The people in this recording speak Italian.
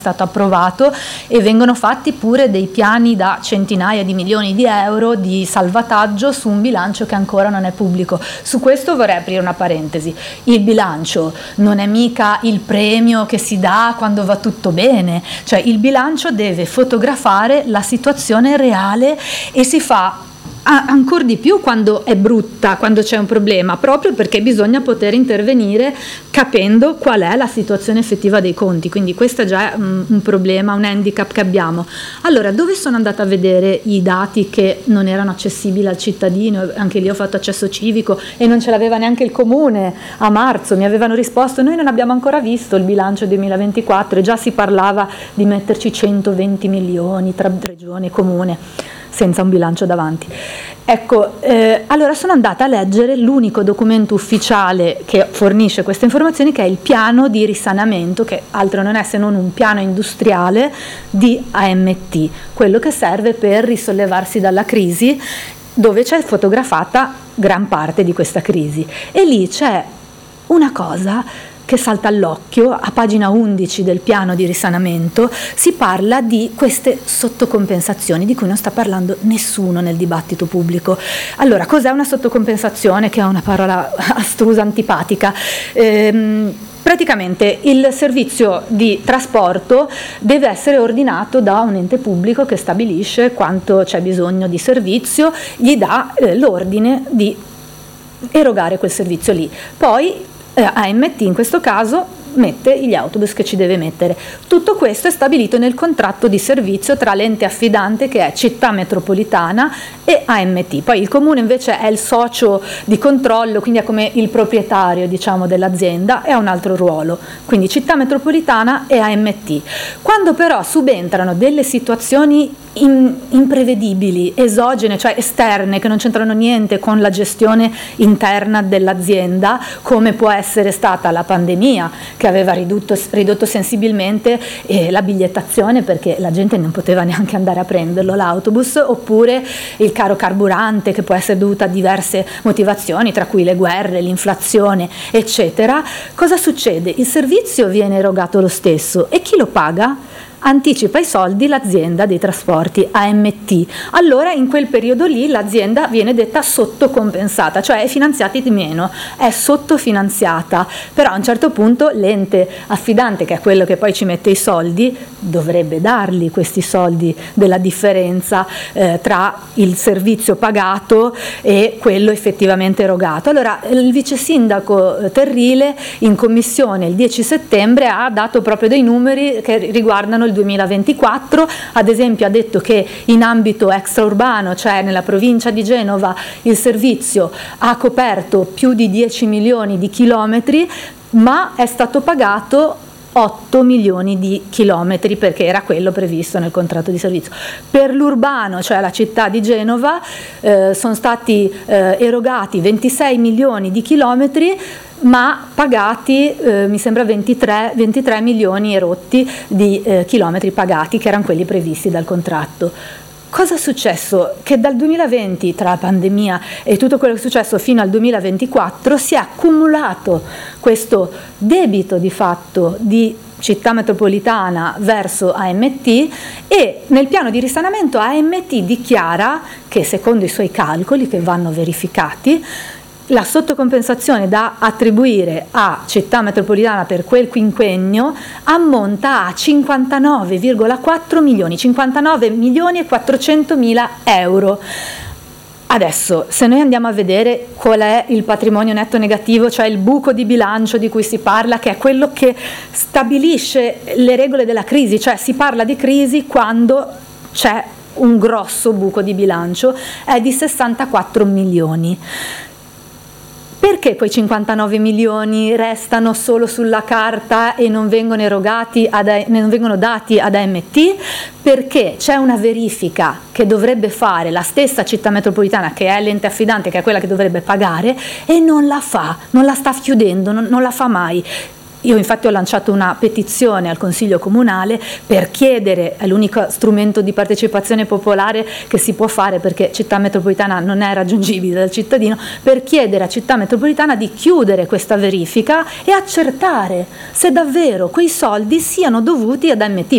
stato approvato, e vengono fatti pure dei piani da centinaia di milioni di euro di salvataggio su un bilancio che ancora non è pubblico. Su questo vorrei aprire una parentesi: il bilancio non è mica il premio che si dà quando va tutto bene, cioè il bilancio deve fotografare la situazione reale, e si fa ancora di più quando è brutta, quando c'è un problema, proprio perché bisogna poter intervenire capendo qual è la situazione effettiva dei conti. Quindi questo è già un problema, un handicap che abbiamo. Allora, dove sono andata a vedere i dati che non erano accessibili al cittadino? Anche lì ho fatto accesso civico e non ce l'aveva neanche il comune. A marzo mi avevano risposto: noi non abbiamo ancora visto il bilancio 2024, e già si parlava di metterci 120 milioni tra regione e comune, senza un bilancio davanti. Ecco, allora sono andata a leggere l'unico documento ufficiale che fornisce queste informazioni, che è il piano di risanamento, che altro non è se non un piano industriale di AMT, quello che serve per risollevarsi dalla crisi, dove c'è fotografata gran parte di questa crisi. E lì c'è una cosa che salta all'occhio. A pagina 11 del piano di risanamento si parla di queste sottocompensazioni di cui non sta parlando nessuno nel dibattito pubblico. Allora, cos'è una sottocompensazione, che è una parola astrusa, antipatica? Praticamente il servizio di trasporto deve essere ordinato da un ente pubblico che stabilisce quanto c'è bisogno di servizio, gli dà l'ordine di erogare quel servizio lì. Poi AMT in questo caso mette gli autobus che ci deve mettere. Tutto questo è stabilito nel contratto di servizio tra l'ente affidante, che è Città Metropolitana, e AMT. Poi il comune invece è il socio di controllo, quindi è come il proprietario, diciamo, dell'azienda, e ha un altro ruolo. Quindi Città Metropolitana e AMT. Quando però subentrano delle situazioni imprevedibili, esogene, cioè esterne, che non c'entrano niente con la gestione interna dell'azienda, come può essere stata la pandemia, che aveva ridotto sensibilmente la bigliettazione, perché la gente non poteva neanche andare a prenderlo l'autobus, oppure il caro carburante, che può essere dovuto a diverse motivazioni, tra cui le guerre, l'inflazione, eccetera. Cosa succede? Il servizio viene erogato lo stesso, e chi lo paga? Anticipa i soldi l'azienda dei trasporti, AMT. Allora in quel periodo lì l'azienda viene detta sottocompensata, cioè è finanziata di meno, è sottofinanziata, però a un certo punto l'ente affidante, che è quello che poi ci mette i soldi, dovrebbe darli questi soldi della differenza tra il servizio pagato e quello effettivamente erogato. Allora il vice sindaco Terrile in commissione il 10 settembre ha dato proprio dei numeri che riguardano il 2024, ad esempio ha detto che in ambito extraurbano, cioè nella provincia di Genova, il servizio ha coperto più di 10 milioni di chilometri, ma è stato pagato 8 milioni di chilometri, perché era quello previsto nel contratto di servizio. Per l'urbano, cioè la città di Genova, sono stati erogati 26 milioni di chilometri, ma pagati mi sembra 23 milioni e rotti di chilometri pagati, che erano quelli previsti dal contratto. Cosa è successo? Che dal 2020, tra la pandemia e tutto quello che è successo fino al 2024, si è accumulato questo debito di fatto di Città Metropolitana verso AMT, e nel piano di risanamento AMT dichiara che, secondo i suoi calcoli, che vanno verificati, la sottocompensazione da attribuire a Città Metropolitana per quel quinquennio ammonta a 59,4 milioni, 59 milioni e 400 mila euro. Adesso, se noi andiamo a vedere qual è il patrimonio netto negativo, cioè il buco di bilancio di cui si parla, che è quello che stabilisce le regole della crisi, cioè si parla di crisi quando c'è un grosso buco di bilancio, è di 64 milioni. Perché quei 59 milioni restano solo sulla carta e non vengono erogati non vengono dati ad AMT? Perché c'è una verifica che dovrebbe fare la stessa Città Metropolitana, che è l'ente affidante, che è quella che dovrebbe pagare, e non la fa, non la sta chiudendo, non la fa mai. Io infatti ho lanciato una petizione al Consiglio Comunale per chiedere, è l'unico strumento di partecipazione popolare che si può fare, perché Città Metropolitana non è raggiungibile dal cittadino, per chiedere a Città Metropolitana di chiudere questa verifica e accertare se davvero quei soldi siano dovuti ad AMT.